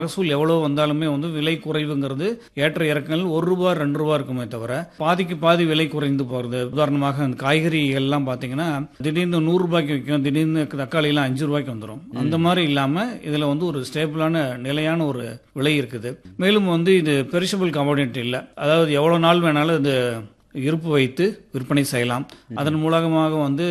மகசூல் எவ்வளோ வந்தாலுமே வந்து விலை குறைவுங்கிறது ஏற்ற இறக்கங்கள் ரூ. 1 ரூ. 2 இருக்குமே தவிர பாதிக்கு பாதி விலை குறைந்து போகிறது. உதாரணமாக அந்த காய்கறிகள்லாம் பார்த்தீங்கன்னா திடீர்னு ரூ. 100 விற்கும், திடீர்னு தக்காளிலாம் ரூ. 5 வந்துடும். அந்த மாதிரி இல்லாமல் இதில் வந்து ஒரு ஸ்டேபிளான நிலையான ஒரு விலை இருக்குது. மேலும் வந்து இது பெரிஷபிள் கமோடிட்டி இல்லை, அதாவது எவ்வளோ நாள் வேணாலும் இது இருப்பு வைத்து விற்பனை செய்யலாம். அதன் மூலமாக வந்து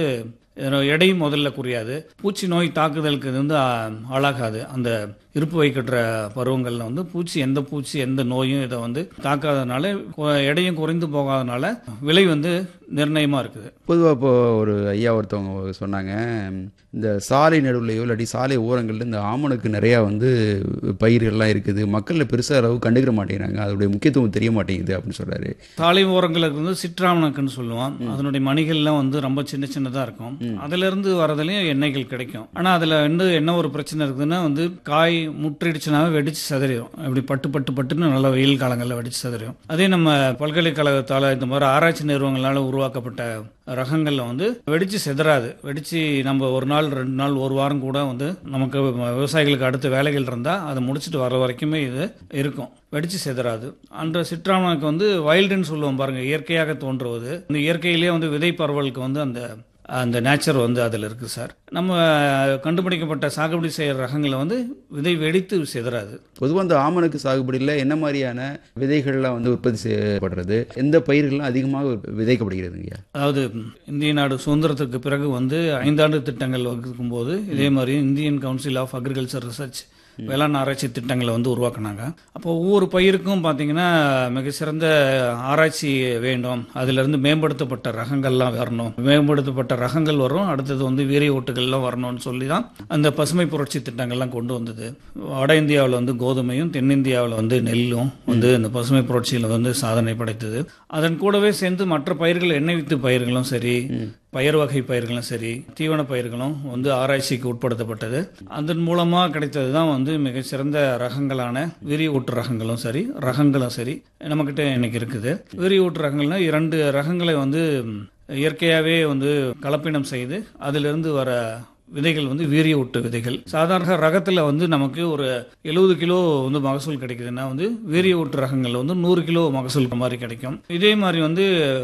எடை முதல்ல குறையாது, பூச்சி நோய் தாக்குதலுக்கு இது வந்து ஆளாகாது. அந்த இருப்பு வைக்கிற பருவங்களில் வந்து எந்த பூச்சி எந்த நோயும் இதை வந்து தாக்காதனால எடையும் குறைந்து போகாதனால விலை வந்து நிர்ணயமாக இருக்குது. பொதுவாக இப்போ ஒரு ஐயா ஒருத்தவங்க சொன்னாங்க, இந்த சாலை நடுவுலையோ இல்லாட்டி சாலை ஓரங்களில் இந்த ஆமணக்கு நிறையா வந்து பயிர்கள்லாம் இருக்குது, மக்களில் பெருசாக அளவு கண்டுக்கிற மாட்டேங்கிறாங்க, அதோடைய முக்கியத்துவம் தெரிய மாட்டேங்குது அப்படின்னு சொல்கிறாரு. சாலை ஓரங்களுக்கு வந்து சிற்றாமணக்குன்னு சொல்லுவோம். அதனுடைய மணிகள்லாம் வந்து ரொம்ப சின்ன சின்னதாக இருக்கும். அதிலிருந்து வரதுலையும் எண்ணெய்கள் கிடைக்கும். ஆனால் அதில் வந்து என்ன ஒரு பிரச்சனை இருக்குதுன்னா வந்து காய் முற்றிடுச்சுனாவே வெடிச்சு சதறிடும். இப்படி பட்டுன்னு நல்ல வெயில் காலங்களில் வெடிச்சு சதறிடும். அதே நம்ம பல்கலைக்கழகத்தால் இந்த மாதிரி ஆராய்ச்சி நிறுவனங்களால் உருவாக்கப்பட்ட ரகங்கள்ல வந்து வெடிச்சு செதறாது. வெடிச்சு நம்ம ஒரு நாள் 2 நாள் 1 வாரம் கூட வந்து நமக்கு விவசாயிகளுக்கு அடுத்த வேலைகள் இருந்தால் அதை முடிச்சுட்டு வர வரைக்குமே இது இருக்கும், வெடிச்சு செதறாது. அந்த சிற்றாமணக்கு வந்து வைல்டுன்னு சொல்லுவோம் பாருங்க, இயற்கையாக தோன்றுவது. இந்த இயற்கையிலேயே வந்து விதை பரவலுக்கு வந்து அந்த நேச்சர் வந்து அதில் இருக்குது சார். நம்ம கண்டுபிடிக்கப்பட்ட சாகுபடி செய்கிற ரகங்களை வந்து விதை வெடித்து செதறாது. பொதுவாக இந்த ஆமணக்கு சாகுபடியில் என்ன மாதிரியான விதைகள்லாம் வந்து உற்பத்தி செய்யப்படுறது, எந்த பயிர்கள்லாம் அதிகமாக விதைக்கப்படுகிறதுங்க? அதாவது இந்திய நாடு சுதந்திரத்துக்கு பிறகு வந்து 5 ஆண்டு திட்டங்கள் வகுக்கும் போது இதே மாதிரி Indian council of agriculture research வேளாண் ஆராய்ச்சி திட்டங்களை வந்து உருவாக்குனாங்க. அப்போ ஒவ்வொரு பயிருக்கும் பார்த்தீங்கன்னா மிக சிறந்த ஆராய்ச்சி வேண்டும், அதிலிருந்து மேம்படுத்தப்பட்ட ரகங்கள்லாம் வரணும், மேம்படுத்தப்பட்ட ரகங்கள் வரும், அடுத்தது வந்து வீரிய ஓட்டுகள்லாம் வரணும்னு சொல்லி தான் அந்த பசுமை புரட்சி திட்டங்கள்லாம் கொண்டு வந்தது. வட இந்தியாவில் வந்து கோதுமையும், தென்னிந்தியாவில் வந்து நெல்லும் வந்து இந்த பசுமை புரட்சியில் வந்து சாதனை படைத்தது. அதன் கூடவே சேர்ந்து மற்ற பயிர்கள், எண்ணெய் வித்து பயிர்களும் சரி, பயிர் வகை பயிர்களும் சரி, தீவன பயிர்களும் வந்து ஆராய்ச்சிக்கு உட்படுத்தப்பட்டது. அதன் மூலமாக கிடைத்தது தான் வந்து மிகச்சிறந்த ரகங்களான வீரிய ஊட்டு ரகங்களும் சரி, ரகங்களும் சரி நம்மக்கிட்ட இன்னைக்கு இருக்குது. வீரிய ஊட்டு ரகங்கள்னா 2 ரகங்களை வந்து இயற்கையாகவே வந்து கலப்பினம் செய்து அதிலிருந்து வர விதைகள் வந்து வீரிய ஊட்டு விதைகள். சாதாரண ரகத்தில் வந்து நமக்கு ஒரு 70 கிலோ வந்து மகசூல் கிடைக்குதுன்னா வந்து வீரிய ஊட்டு ரகங்கள் வந்து 100 கிலோ மகசூல் மாதிரி கிடைக்கும். இதே மாதிரி வந்து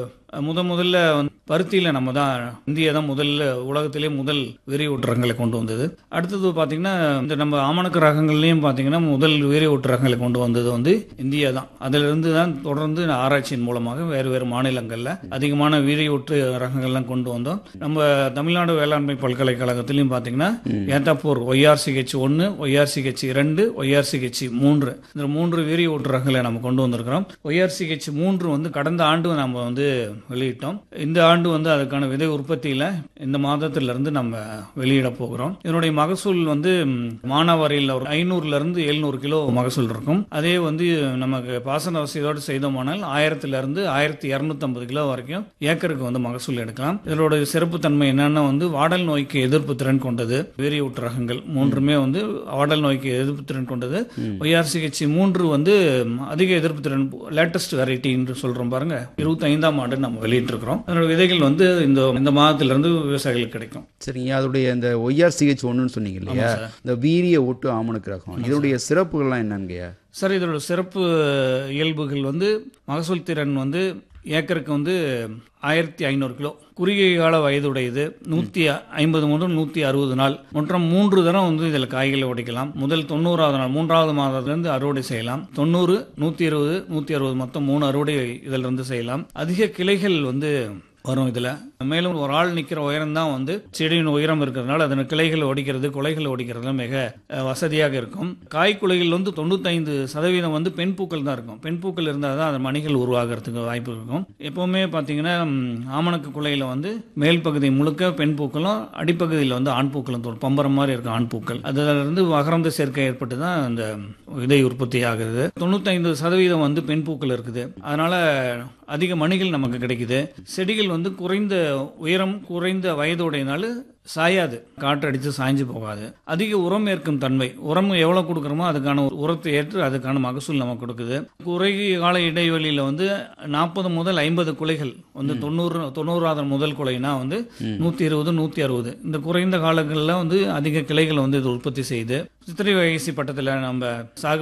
முதல்ல பருத்தியில் நம்ம தான், இந்தியா தான் முதல்ல உலகத்திலே முதல் வீரிய ஊட்டு ரகங்களை கொண்டு வந்தது. அடுத்தது பார்த்தீங்கன்னா இந்த நம்ம ஆமணக்கு ரகங்கள்லையும் பார்த்தீங்கன்னா முதல் வீரிய ஊட்டு ரகங்களை கொண்டு வந்தது வந்து இந்தியா தான். அதிலிருந்து தான் தொடர்ந்து ஆராய்ச்சியின் மூலமாக வேறு மாநிலங்களில் அதிகமான வீரிய ஊட்டு ரகங்கள்லாம் கொண்டு வந்தோம். நம்ம தமிழ்நாடு வேளாண்மை பல்கலைக்கழகத்திலையும் பார்த்தீங்கன்னா ஏத்தாப்பூர் ORCH1, ORCH2, ORCH3 இந்த 3 வீரிய ஊட்டு ரகங்களை நம்ம கொண்டு வந்திருக்கிறோம். ORCH3 வந்து கடந்த ஆண்டு நம்ம வந்து வெளியிட்டோம். இந்த ஆண்டு வந்து அதுக்கான விதை உற்பத்தியில இந்த மாதத்திலிருந்து நம்ம வெளியிட போகிறோம். இதனுடைய மகசூல் வந்து மானாவாரியில் ஒரு 500 to 700 கிலோ மகசூல் இருக்கும். அதே வந்து நமக்கு பாசன வசதியோடு செய்தோமானால் 1000 to 1250 கிலோ வரைக்கும் ஏக்கருக்கு வந்து மகசூல் எடுக்கலாம். இதோட சிறப்பு தன்மை என்னன்னா வந்து வாடல் நோய்க்கு எதிர்ப்பு திறன் கொண்டது வீரிய ஊட்டு ரகங்கள் 3மே வந்து வாடல் நோய்க்கு எதிர்ப்பு திறன் கொண்டது. ORCH3 வந்து அதிக எதிர்ப்பு திறன், லேட்டஸ்ட் வெரைட்டி என்று சொல்றோம் பாருங்க, 25ஆம் ஆண்டு நம்ம வெளியிட்டு இருக்கிறோம். அதோட விதைகள் வந்து இந்த மாதத்திலிருந்து விவசாயிகளுக்கு கிடைக்கும். சரிங்க, அதோடைய இந்த ORCH1 சொன்னீங்க இல்லையா, இந்த வீரிய ஊட்டு ஆமணக்கு ரகம், இதோடைய சிறப்புகள்லாம் என்னங்கய்யா? சார், இதோட சிறப்பு இயல்புகள் வந்து மகசூல் திறன் வந்து ஏக்கருக்கு வந்து 1500 கிலோ, குறுகிய கால வயதுடையது, 150 முதல் 160 நாள் மற்றும் 3 தரம் வந்து இதில் காய்களை உடைக்கலாம். முதல் 90வது நாள் 3வது மாதத்திலிருந்து அறுவடை செய்யலாம். 90, 120, 160 மொத்தம் 3 அறுவடை இதில் இருந்து செய்யலாம். அதிக கிளைகள் வந்து வரும் இதுல. மேலும் ஒரு ஆள் நிக்கிற உயரம் தான் வந்து செடியின் உயரம் இருக்கிறதுனால அதன் கிளைகள் ஒடிக்கிறது, குலைகள் ஒடிக்கிறது மிக வசதியாக இருக்கும். காய்குலைகள் வந்து 95% வந்து பெண் பூக்கள் தான் இருக்கும். பெண் பூக்கள் இருந்தால் தான் அது மணிகள் உருவாகிறதுக்கு வாய்ப்பு இருக்கும். எப்பவுமே பார்த்தீங்கன்னா ஆமணக்கு குலையில வந்து மேல் பகுதி முழுக்க பெண் பூக்களும், அடிப்பகுதியில் வந்து ஆண் பூக்களும், பம்பரம் மாதிரி இருக்கும் ஆண் பூக்கள். அதுல இருந்து மகரந்த சேர்க்கை ஏற்பட்டு தான் அந்த விதை உற்பத்தி ஆகுது. 95% வந்து பெண் பூக்கள் இருக்குது. அதனால அதிக மணிகள் நமக்கு கிடைக்குது. செடிகள் வந்து குறைந்த உயரம், குறைந்த வயதுடையனால சாயாது, காற்று அடித்து சாய்ஞ்சு போகாது. அதிக உரம் ஏற்கும் தன்மை, உரம் எவ்வளவு கொடுக்குறோமோ அதுக்கான உரத்தை ஏற்று அதுக்கான மகசூல் நமக்கு கொடுக்குது. குறுகிய கால இடைவெளியில வந்து 40 முதல் 50 குலைகள் வந்து 90வது முதல் குலைனா வந்து 120, 160 இந்த குறைந்த காலங்களில் வந்து அதிக கிளைகள் வந்து இது உற்பத்தி செய்யுது. சித்திரை வைகாசி பட்டத்தில் நம்ம சாகுபடி